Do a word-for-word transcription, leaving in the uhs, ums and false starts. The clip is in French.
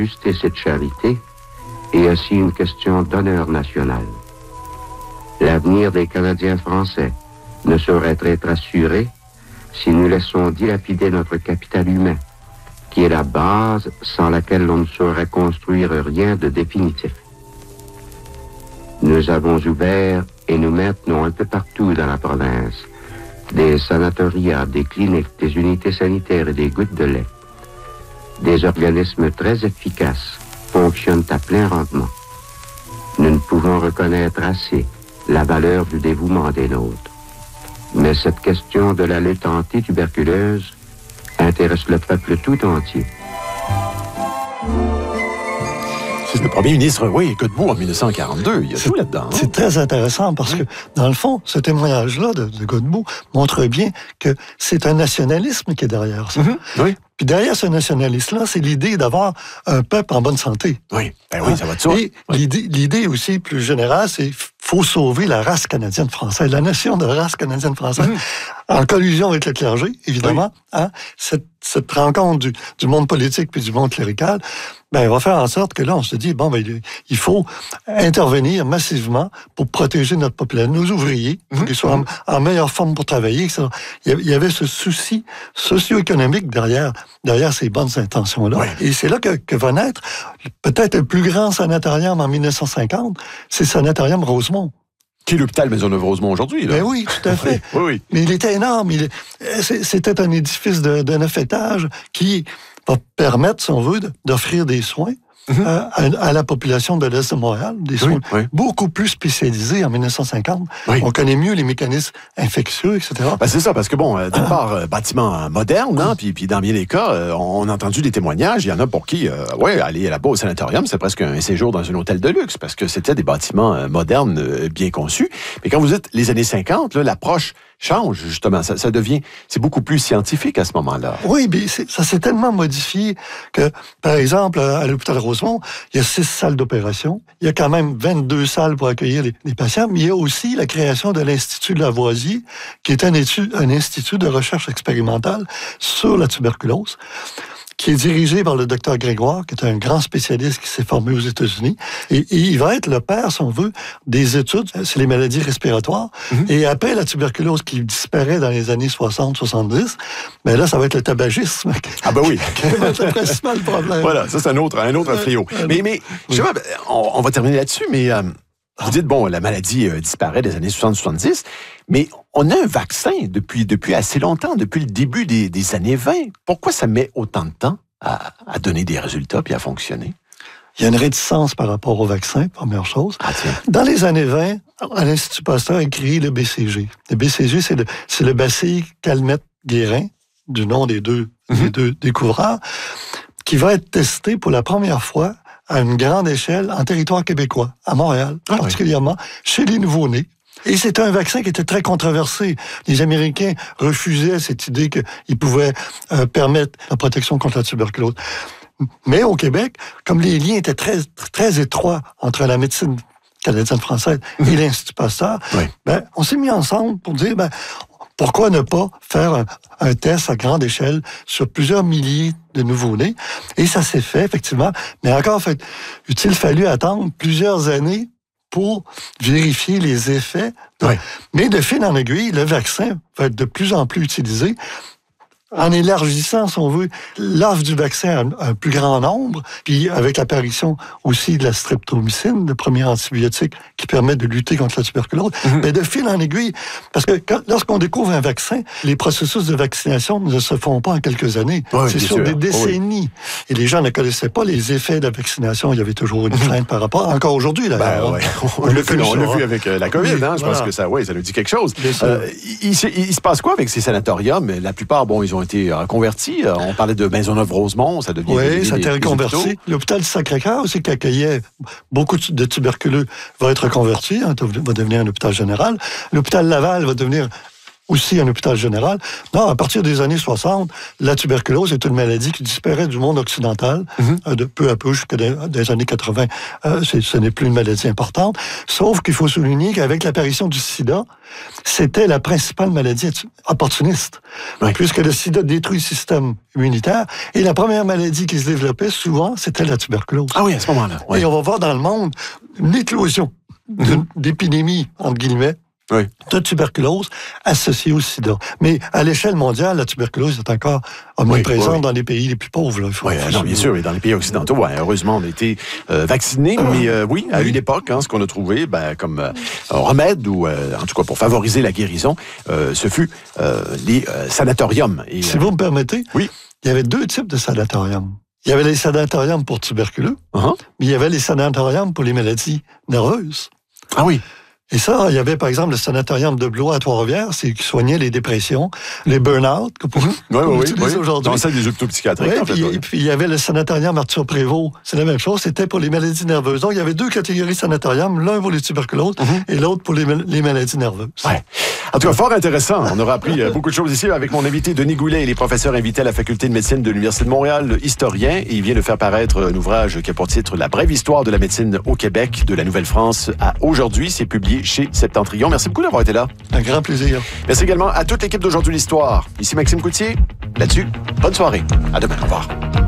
justice et de charité est aussi une question d'honneur national. L'avenir des Canadiens français ne saurait être assuré si nous laissons dilapider notre capital humain, qui est la base sans laquelle l'on ne saurait construire rien de définitif. Nous avons ouvert et nous maintenons un peu partout dans la province des sanatoriats, des cliniques, des unités sanitaires et des gouttes de lait. Des organismes très efficaces fonctionnent à plein rendement. Nous ne pouvons reconnaître assez la valeur du dévouement des nôtres. Mais cette question de la lutte anti-tuberculeuse intéresse le peuple tout entier. C'est le premier ministre, oui, Godbout en dix-neuf cent quarante-deux. Il y a tout là-dedans. C'est hein? très intéressant parce que, dans le fond, ce témoignage-là de, de Godbout montre bien que c'est un nationalisme qui est derrière ça. Mm-hmm. Oui. Puis derrière ce nationalisme-là, c'est l'idée d'avoir un peuple en bonne santé. Oui, ben oui, ça va de soi. Et oui. l'idée, l'idée aussi plus générale, c'est faut sauver la race canadienne-française, la nation de race canadienne-française, mm-hmm. en collusion avec le clergé, évidemment. Oui. Hein, cette, cette rencontre du, du monde politique puis du monde clérical, ben, va faire en sorte que là, on se dit, bon, ben, il faut intervenir massivement pour protéger notre population, nos ouvriers, pour mm-hmm. qu'ils soient en, en meilleure forme pour travailler, et cetera. Il y avait ce souci socio-économique derrière, derrière ces bonnes intentions-là. Oui. Et c'est là que, que va naître peut-être le plus grand sanatorium en dix-neuf cent cinquante, c'est le sanatorium Rosemont. Qui est l'hôpital Maisonneuve-Rosemont aujourd'hui, là? Ben oui, tout à fait. oui, oui. Mais il était énorme. Il, c'était un édifice de, de neuf étages qui va permettre, si on veut, d'offrir des soins mm-hmm. à, à la population de l'Est de Montréal, des soins oui, oui. beaucoup plus spécialisés en dix-neuf cent cinquante. Oui. On connaît mieux les mécanismes infectieux, et cetera. Ben c'est ça, parce que bon, euh, d'une part, euh, bâtiment moderne, hein, puis, puis dans bien des cas, euh, on a entendu des témoignages, il y en a pour qui, euh, ouais, aller là-bas au sanatorium, c'est presque un séjour dans un hôtel de luxe, parce que c'était des bâtiments euh, modernes, euh, bien conçus. Mais quand vous dites les années cinquante, là, l'approche change, justement. Ça, ça devient... C'est beaucoup plus scientifique à ce moment-là. Oui, mais c'est, ça s'est tellement modifié que, par exemple, à l'hôpital Rosemont, il y a six salles d'opération. Il y a quand même vingt-deux salles pour accueillir les, les patients, mais il y a aussi la création de l'Institut de Lavoisier, qui est un, étude, un institut de recherche expérimentale sur la tuberculose, qui est dirigé par le docteur Grégoire, qui est un grand spécialiste qui s'est formé aux États-Unis. Et, et il va être le père, si on veut, des études sur les maladies respiratoires. Mm-hmm. Et après la tuberculose qui disparaît dans les années soixante soixante-dix, ben là, ça va être le tabagisme. Ah ben oui. Qui va être le principal problème. Voilà, ça c'est un autre, un autre fléau. Euh, mais, mais oui. je sais pas, on, on va terminer là-dessus, mais... Euh, Vous dites, bon, la maladie euh, disparaît des années soixante soixante-dix, mais on a un vaccin depuis, depuis assez longtemps, depuis le début des, des années vingt. Pourquoi ça met autant de temps à, à donner des résultats puis à fonctionner? Il y a une réticence par rapport au vaccin, première chose. Ah, tiens. Dans les années vingt, à l'Institut Pasteur a créé le B C G. Le B C G, c'est le, c'est le bacille Calmette-Guérin, du nom des deux, mm-hmm. des deux découvreurs, qui va être testé pour la première fois à une grande échelle en territoire québécois, à Montréal, ah, particulièrement, oui. chez les nouveau-nés. Et c'était un vaccin qui était très controversé. Les Américains refusaient cette idée qu'il pouvait euh, permettre la protection contre la tuberculose. Mais au Québec, comme les liens étaient très, très étroits entre la médecine canadienne-française et l'Institut Pasteur, oui. ben, on s'est mis ensemble pour dire... Ben, pourquoi ne pas faire un, un test à grande échelle sur plusieurs milliers de nouveau-nés? Et ça s'est fait, effectivement. Mais encore, fait, il fallu attendre plusieurs années pour vérifier les effets. Oui. Mais de fil en aiguille, le vaccin va être de plus en plus utilisé en élargissant, si on veut, l'offre du vaccin à un plus grand nombre, puis avec l'apparition aussi de la streptomycine, le premier antibiotique qui permet de lutter contre la tuberculose, mm-hmm. mais de fil en aiguille, parce que quand, lorsqu'on découvre un vaccin, les processus de vaccination ne se font pas en quelques années, oui, c'est sur sûr. des décennies. Oui. Et les gens ne connaissaient pas les effets de la vaccination, il y avait toujours une crainte par rapport, encore aujourd'hui d'ailleurs. Ben, ouais. On, on l'a vu, on l'a vu avec euh, la COVID, oui, hein, je voilà. pense que ça, ouais, ça nous dit quelque chose. Euh, il, il, il se passe quoi avec ces sanatoriums? La plupart, bon, ils ont ont été reconvertis. On parlait de Maisonneuve-Rosemont, ça devient... Oui, ça a été reconverti. L'hôpital du Sacré-Cœur aussi, qui accueillait beaucoup de tuberculeux, va être reconverti, hein, va devenir un hôpital général. L'hôpital Laval va devenir aussi un hôpital général. Non, à partir des années soixante, la tuberculose est une maladie qui disparaît du monde occidental, mm-hmm. euh, de peu à peu jusqu'à des, des années quatre-vingts. Euh, c'est, ce n'est plus une maladie importante. Sauf qu'il faut souligner qu'avec l'apparition du sida, c'était la principale maladie opportuniste, oui. puisque le sida détruit le système immunitaire. Et la première maladie qui se développait, souvent, c'était la tuberculose. Ah oui, à ce moment-là. Oui. Et on va voir dans le monde une éclosion mm-hmm. d'épidémies, entre guillemets, oui. de tuberculose associée au sida. Mais à l'échelle mondiale, la tuberculose est encore omniprésente oui, oui. dans les pays les plus pauvres. Là, oui, non, bien sûr, et dans les pays occidentaux, ouais, heureusement, on a été euh, vaccinés, mais euh, oui, à oui. une époque, hein, ce qu'on a trouvé ben, comme euh, remède, ou euh, en tout cas pour favoriser la guérison, euh, ce fut euh, les euh, sanatoriums. Et, si euh, vous me permettez, oui. il y avait deux types de sanatoriums. Il y avait les sanatoriums pour tuberculeux, uh-huh. mais il y avait les sanatoriums pour les maladies nerveuses. Ah oui. Et ça, il y avait par exemple le sanatorium de Blois à Trois-Rivières, c'est qui soignait les dépressions, les burn-out, que pour, oui, qu'on oui, utilise oui. aujourd'hui. Dans celle des hôpitaux psychiatriques. Oui, en fait, puis, oui. Et puis il y avait le sanatorium Arthur Prévost, c'est la même chose, c'était pour les maladies nerveuses. Donc il y avait deux catégories de sanatorium, l'un pour les tuberculoses mm-hmm. et l'autre pour les, les maladies nerveuses. Ouais. En tout cas, fort intéressant. On aura appris beaucoup de choses ici avec mon invité Denis Goulet. Il est professeur invité à la Faculté de médecine de l'Université de Montréal, historien, et il vient de faire paraître un ouvrage qui a pour titre La brève histoire de la médecine au Québec, de la Nouvelle-France à aujourd'hui. C'est publié chez Septentrion. Merci beaucoup d'avoir été là. Un grand plaisir. Merci également à toute l'équipe d'Aujourd'hui l'Histoire. Ici Maxime Coutier. Là-dessus, bonne soirée. À demain. Au revoir.